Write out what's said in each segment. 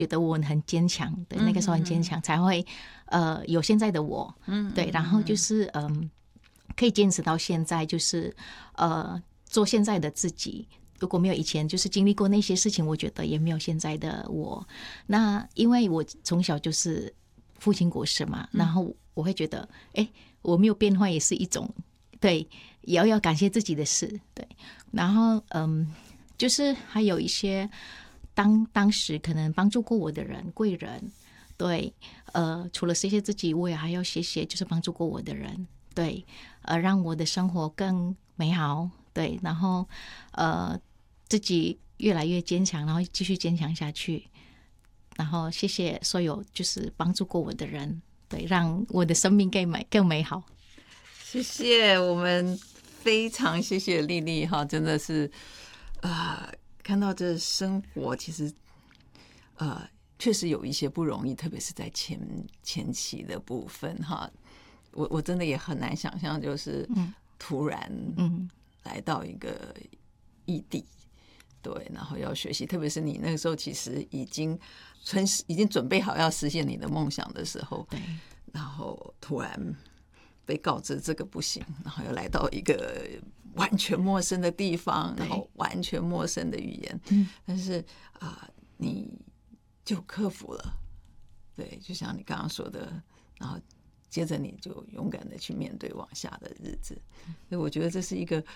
觉得我很坚强，对，那个时候很坚强，才会有现在的我，对，然后就是可以坚持到现在，就是做现在的自己。如果没有以前就是经历过那些事情，我觉得也没有现在的我。那因为我从小就是父亲过世嘛，然后我会觉得，我没有变化也是一种，对，也要感谢自己的事，对。然后就是还有一些当时可能帮助过我的人，贵人，对，除了谢谢自己，我也还要谢谢就是帮助过我的人，对，让我的生活更美好，对，然后自己越来越坚强，然后继续坚强下去，然后谢谢所有就是帮助过我的人，对，让我的生命更美好。 谢谢，我们非常谢谢丽丽哈，真的是看到这生活其实确实有一些不容易，特别是在前期的部分哈。我真的也很难想象，就是突然来到一个异地，对，然后要学习，特别是你那个时候其实已经准备好要实现你的梦想的时候， 对， 然后突然被告知这个不行，然后又来到一个完全陌生的地方，然后完全陌生的语言，但是你就克服了，对，就像你刚刚说的，然后接着你就勇敢的去面对往下的日子，所以我觉得这是一个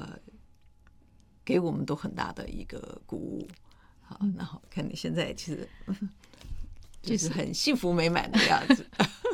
给我们都很大的一个鼓舞。好，然后看你现在其实就是很幸福美满的样子，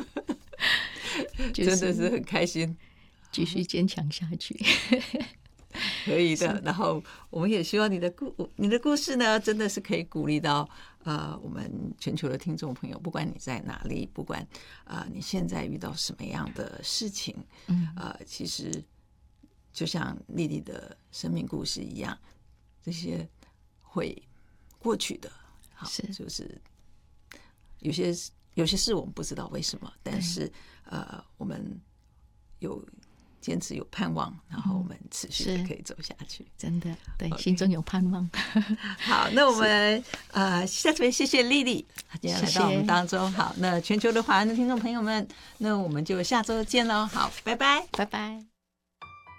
真的是很开心， 继续坚强下去。 可以的。然后我们也希望你的故事呢，真的是可以鼓励到我们全球的听众朋友，不管你在哪里，不管你现在遇到什么样的事情，其实就像丽丽的生命故事一样，这些会过去的。好，就是有些事我们不知道为什么，但是我们有坚持，有盼望，然后我们持续的可以走下去。 真的，对，心中有盼望。 好，那我们下次谢谢丽丽今天来到我们当中。好，那全球的华人的听众朋友们，那我们就下周见喽。好，拜拜， 拜拜。